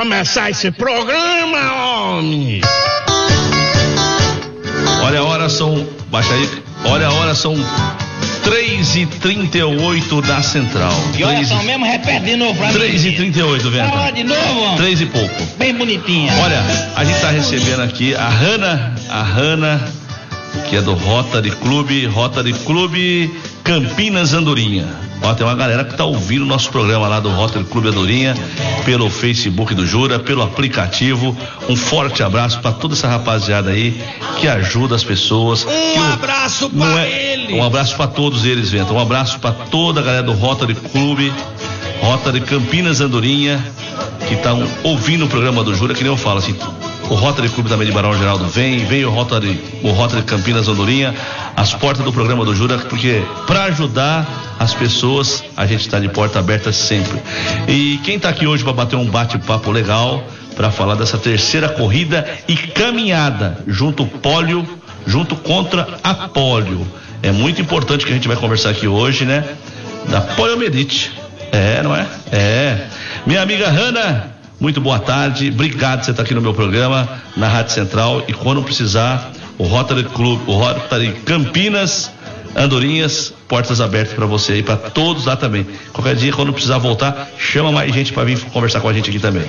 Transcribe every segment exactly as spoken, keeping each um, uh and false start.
começar esse programa, homem. Olha a hora, são... Baixa aí. Olha a hora, são três e trinta e oito da Central. Que horas são mesmo? Repete de novo pra mim. três e trinta e oito, Venta. Fala de novo, homem. três e pouco. Bem bonitinha. Olha, a gente tá recebendo aqui a Hanna, a Hanna, que é do Rotary Clube, Rotary Clube Campinas Andorinha. Ó, tem uma galera que tá ouvindo o nosso programa lá do Rotary Clube Andorinha, pelo Facebook do Jura, pelo aplicativo. Um forte abraço para toda essa rapaziada aí que ajuda as pessoas. Um o, abraço para é, ele. Um abraço para todos eles, Venta. Um abraço para toda a galera do Rotary Clube, Rotary Campinas Andorinha, que estão ouvindo o programa do Jura, que nem eu falo assim. O Rotary Clube também de Barão Geraldo vem, vem o Rotary, o Rotary Campinas Andorinha, as portas do programa do Jura, porque para ajudar as pessoas, a gente está de porta aberta sempre. E quem está aqui hoje para bater um bate-papo legal, para falar dessa terceira corrida e caminhada junto pólio, junto contra a pólio. É muito importante que a gente vai conversar aqui hoje, né? Da poliomielite. É, não é? É. Minha amiga Hanna, muito boa tarde, obrigado por você estar aqui no meu programa, na Rádio Central, e quando precisar, o Rotary Clube, o Rotary Campinas Andorinhas, portas abertas para você e para todos lá também. Qualquer dia, quando precisar voltar, chama mais gente para vir conversar com a gente aqui também.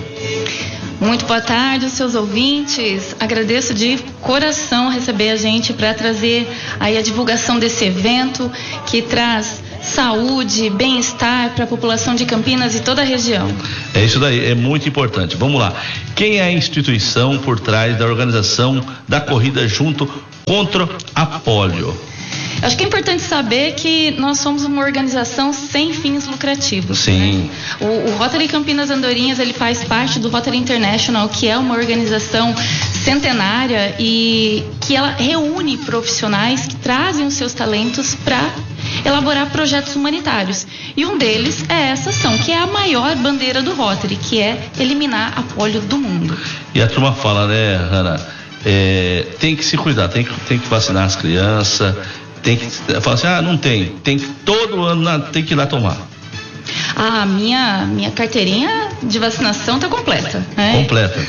Muito boa tarde, seus ouvintes. Agradeço de coração receber a gente para trazer aí a divulgação desse evento que traz saúde, bem-estar para a população de Campinas e toda a região. É isso daí, é muito importante. Vamos lá. Quem é a instituição por trás da organização da corrida junto contra a pólio? Acho que é importante saber que nós somos uma organização sem fins lucrativos. Sim. Né? O, o Rotary Campinas Andorinhas, ele faz parte do Rotary International, que é uma organização centenária e que ela reúne profissionais que trazem os seus talentos para elaborar projetos humanitários. E um deles é essa ação, que é a maior bandeira do Rotary, que é eliminar a pólio do mundo. E a turma fala, né, Hanna, é, tem que se cuidar, tem que, tem que vacinar as crianças, tem que falar assim, ah, não tem, tem que todo ano tem que ir lá tomar. A minha, minha carteirinha de vacinação está completa. Né? Completa.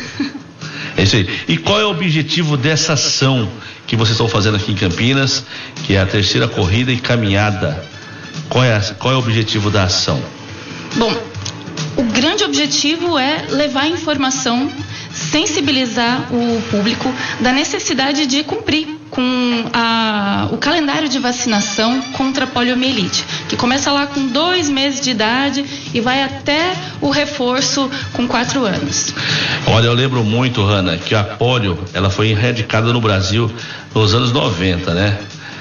É isso aí. E qual é o objetivo dessa ação que vocês estão fazendo aqui em Campinas, que é a terceira corrida e caminhada? Qual é, a, qual é o objetivo da ação? Bom, o grande objetivo é levar informação, sensibilizar o público da necessidade de cumprir com a, o calendário de vacinação contra a poliomielite, que começa lá com dois meses de idade e vai até o reforço com quatro anos. Olha, eu lembro muito, Hanna, que a polio, ela foi erradicada no Brasil nos anos noventa, né?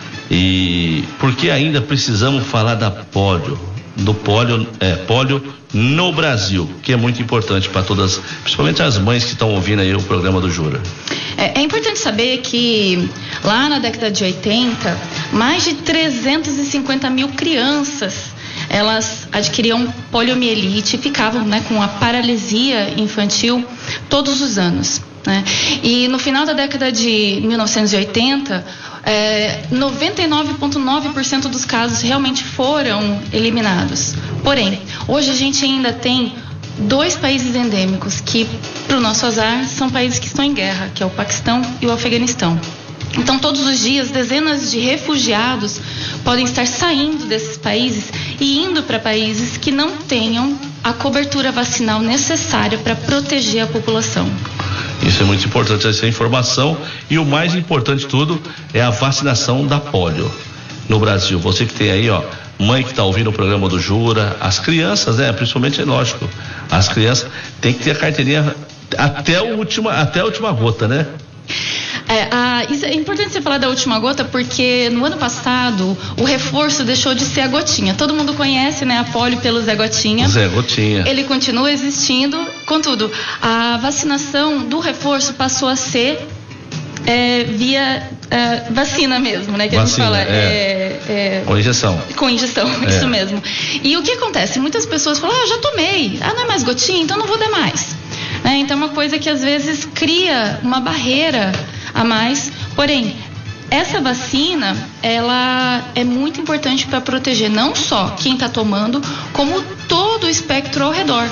E por que ainda precisamos falar da polio, do polio, é, polio no Brasil, que é muito importante para todas, principalmente as mães que estão ouvindo aí o programa do Jura? É, é importante saber que lá na década de oitenta, mais de trezentos e cinquenta mil crianças, elas adquiriam poliomielite e ficavam, né, com a paralisia infantil todos os anos. Né? E no final da década de mil novecentos e oitenta, é, noventa e nove vírgula nove por cento dos casos realmente foram eliminados. Porém, hoje a gente ainda tem dois países endêmicos que, para o nosso azar, são países que estão em guerra, que é o Paquistão e o Afeganistão. Então, todos os dias, dezenas de refugiados podem estar saindo desses países e indo para países que não tenham a cobertura vacinal necessária para proteger a população. Isso é muito importante, essa informação. E o mais importante de tudo é a vacinação da polio no Brasil. Você que tem aí, ó, mãe que está ouvindo o programa do Jura, as crianças, né? Principalmente, é lógico, as crianças têm que ter a carteirinha até a última, até a última gota, né? É, a, isso é importante você falar da última gota, porque no ano passado o reforço deixou de ser a gotinha. Todo mundo conhece, né, a polio pelo Zé Gotinha. Zé Gotinha. Ele continua existindo, contudo, a vacinação do reforço passou a ser é, via é, vacina mesmo, né, que vacina, a gente fala. É. É, é, com injeção. Com injeção, é. Isso mesmo. E o que acontece? Muitas pessoas falam, ah, eu já tomei, ah, não é mais gotinha, então não vou dar mais. É, então é uma coisa que às vezes cria uma barreira a mais, porém, essa vacina, ela é muito importante para proteger não só quem está tomando, como todo o espectro ao redor.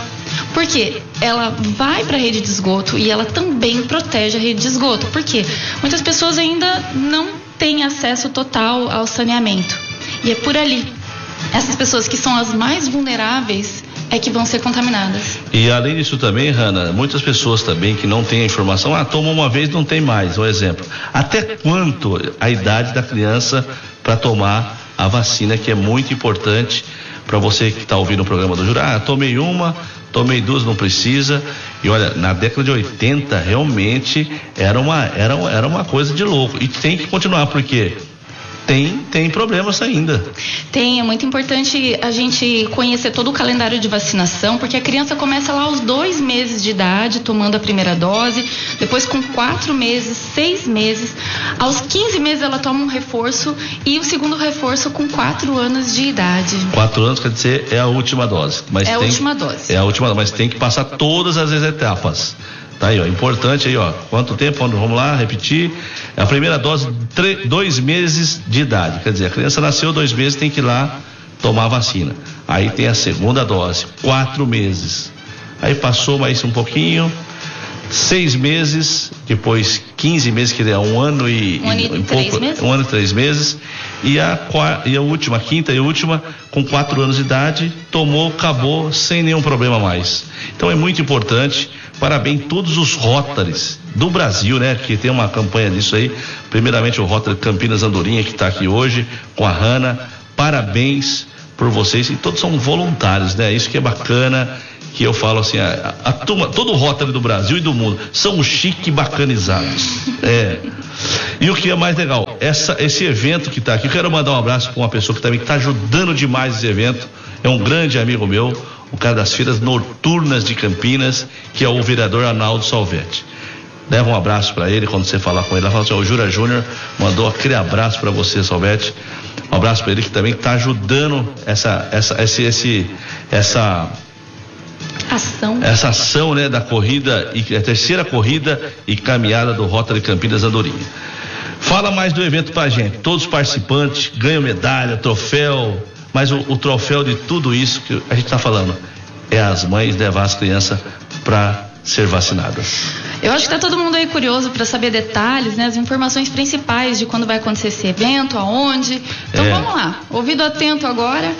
Porque ela vai para a rede de esgoto e ela também protege a rede de esgoto. Por quê? Muitas pessoas ainda não têm acesso total ao saneamento. E é por ali. Essas pessoas que são as mais vulneráveis é que vão ser contaminadas. E além disso também, Hanna, muitas pessoas também que não têm a informação, ah, toma uma vez, não tem mais, um exemplo. Até quanto a idade da criança para tomar a vacina, que é muito importante para você que está ouvindo o programa do Jura? Ah, tomei uma, tomei duas, não precisa. E olha, na década de oitenta, realmente era uma, era, era uma coisa de louco. E tem que continuar, porque Tem, tem problemas ainda. Tem, é muito importante a gente conhecer todo o calendário de vacinação, porque a criança começa lá aos dois meses de idade, tomando a primeira dose, depois com quatro meses, seis meses, aos quinze meses ela toma um reforço e o segundo reforço com quatro anos de idade. Quatro anos quer dizer é a última dose. Mas é tem, a última dose. É a última, mas tem que passar todas as etapas. Tá aí, ó, importante aí, ó, quanto tempo, vamos lá, repetir, a primeira dose, três, dois meses de idade, quer dizer, a criança nasceu dois meses, tem que ir lá tomar a vacina, aí tem a segunda dose, quatro meses, aí passou mais um pouquinho, seis meses, depois quinze meses, que é um ano e, um ano e, e um três pouco, meses? um ano e três meses, e a, e a última, a quinta e última, com quatro anos de idade, tomou, acabou, sem nenhum problema mais. Então é muito importante. Parabéns a todos os Rotaries do Brasil, né? Que tem uma campanha disso aí. Primeiramente o Rotary Campinas Andorinha, que está aqui hoje com a Hanna. Parabéns por vocês. E todos são voluntários, né? Isso que é bacana, que eu falo assim, a, a turma, todo o Rotary do Brasil e do mundo são chique bacanizados. É. E o que é mais legal, essa, esse evento que está aqui, eu quero mandar um abraço para uma pessoa que também está ajudando demais esse evento. É um grande amigo meu, o cara das feiras noturnas de Campinas, que é o vereador Arnaldo Salvetti. Leva um abraço para ele quando você falar com ele. Ela fala assim, o Jura Júnior mandou aquele abraço para você, Salvetti. Um abraço para ele que também está ajudando essa, essa, esse, esse, essa ação, essa ação, né, da corrida, e a terceira corrida e caminhada do Rotary Campinas Andorinha. Fala mais do evento pra gente. Todos os participantes ganham medalha, troféu. Mas o, o troféu de tudo isso que a gente está falando é as mães levar as crianças para ser vacinadas. Eu acho que está todo mundo aí curioso para saber detalhes, né? As informações principais de quando vai acontecer esse evento, aonde. Então é. Vamos lá, ouvido atento agora.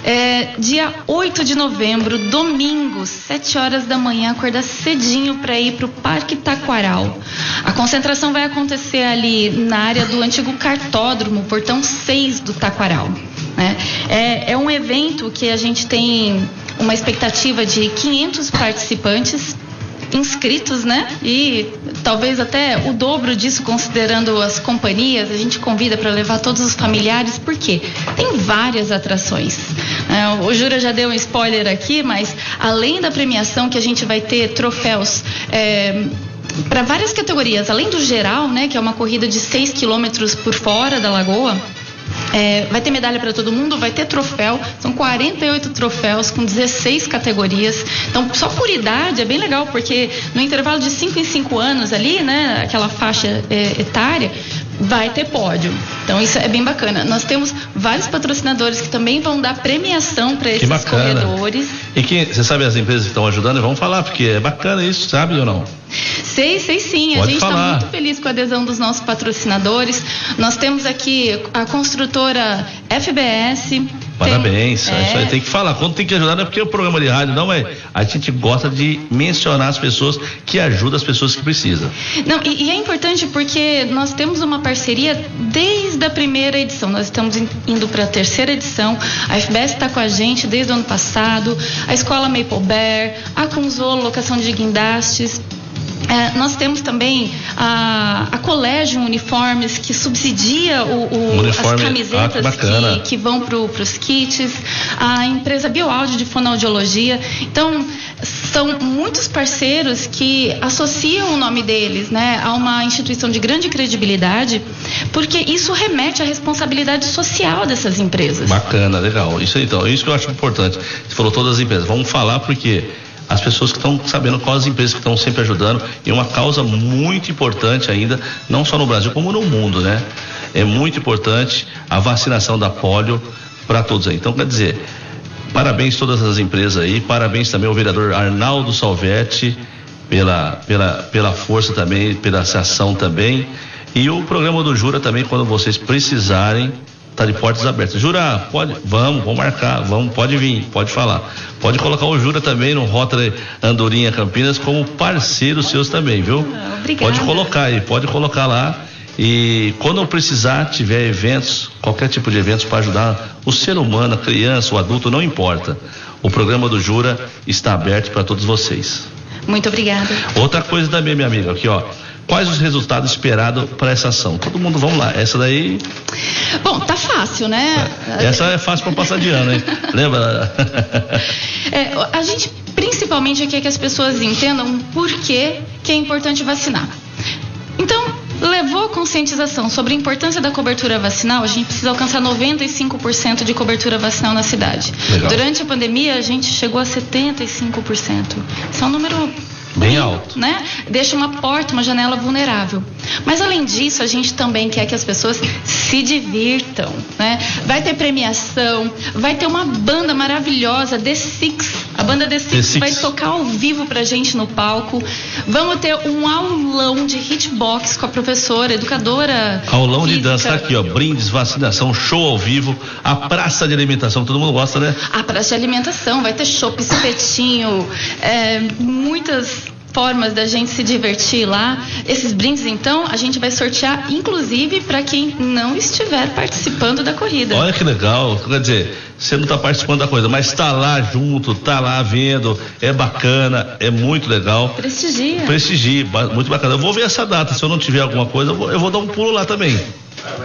É, dia oito de novembro, domingo, sete horas da manhã, acordar cedinho para ir para o Parque Taquaral. A concentração vai acontecer ali na área do antigo cartódromo, portão seis do Taquaral. Né? É, é um evento que a gente tem uma expectativa de quinhentos participantes inscritos, né? E talvez até o dobro disso, considerando as companhias. A gente convida para levar todos os familiares, porque tem várias atrações. É, o Jura já deu um spoiler aqui, mas além da premiação, que a gente vai ter troféus é, para várias categorias, além do geral, né? Que é uma corrida de seis quilômetros por fora da lagoa. É, vai ter medalha para todo mundo, vai ter troféu, são quarenta e oito troféus com dezesseis categorias. Então, só por idade é bem legal, porque no intervalo de cinco em cinco anos ali, né, aquela faixa é, etária, vai ter pódio. Então, isso é bem bacana. Nós temos vários patrocinadores que também vão dar premiação para esses corredores. E que, você sabe as empresas que estão ajudando? Vamos falar, porque é bacana isso, sabe ou não? Sei, sei sim. Pode a gente está falar. muito feliz com a adesão dos nossos patrocinadores. Nós temos aqui a construtora F B S. Parabéns, tem, é, isso aí tem que falar. Quando tem que ajudar, não é porque é o programa de rádio, não, é. A gente gosta de mencionar as pessoas que ajudam as pessoas que precisam. Não, e, e é importante porque nós temos uma parceria desde a primeira edição. Nós estamos indo para a terceira edição. A F B S está com a gente desde o ano passado. A Escola Maple Bear, a Conzolo, locação de guindastes. É, nós temos também a, a Colégio Uniformes, que subsidia o, o, Uniforme, as camisetas ah, que, que, que vão para os kits, a empresa Bioaudio de Fonoaudiologia. Então, são muitos parceiros que associam o nome deles, né, a uma instituição de grande credibilidade, porque isso remete à responsabilidade social dessas empresas. Bacana, legal. Isso aí, então, isso que eu acho importante. Você falou todas as empresas. Vamos falar porque as pessoas que estão sabendo quais as empresas que estão sempre ajudando, e uma causa muito importante ainda, não só no Brasil como no mundo, né? É muito importante a vacinação da polio para todos aí. Então, quer dizer, Parabéns a todas as empresas aí, parabéns também ao vereador Arnaldo Salvetti pela, pela, pela força também, pela ação também. E o programa do Jura também, quando vocês precisarem, tá de portas abertas. Jura, pode, vamos, vamos marcar, vamos, pode vir, pode falar. Pode colocar o Jura também no Rotary Andorinha Campinas como parceiro seus também, viu? Ah, obrigada. Pode colocar aí, pode colocar lá. E quando precisar, tiver eventos, qualquer tipo de eventos para ajudar o ser humano, a criança, o adulto, não importa. O programa do Jura está aberto para todos vocês. Muito obrigada. Outra coisa também, minha amiga, aqui ó. Quais os resultados esperados para essa ação? Todo mundo, vamos lá. Essa daí. Bom, tá fácil, né? É, essa é fácil para passar de ano, hein? Lembra? É, a gente principalmente quer que as pessoas entendam por que, que é importante vacinar. Então, levou conscientização sobre a importância da cobertura vacinal, a gente precisa alcançar noventa e cinco por cento de cobertura vacinal na cidade. Legal. Durante a pandemia, a gente chegou a setenta e cinco por cento. Isso é um número bem alto, né? Deixa uma porta, uma janela vulnerável. Mas além disso, a gente também quer que as pessoas se divirtam, né? Vai ter premiação, vai ter uma banda maravilhosa, The Six. A banda The Six, The Six vai tocar ao vivo pra gente no palco. Vamos ter um aulão de hitbox com a professora, educadora. Aulão de física. dança, tá aqui ó, brindes, vacinação, show ao vivo, a praça de alimentação, todo mundo gosta, né? A praça de alimentação, vai ter chopp, espetinho, é, muitas formas da gente se divertir lá. Esses brindes, então, a gente vai sortear, inclusive, para quem não estiver participando da corrida. Olha que legal, quer dizer, você não está participando da coisa, mas está lá junto, está lá vendo, é bacana, é muito legal. Prestigia. Prestigia, muito bacana. Eu vou ver essa data, se eu não tiver alguma coisa, eu vou, eu vou dar um pulo lá também.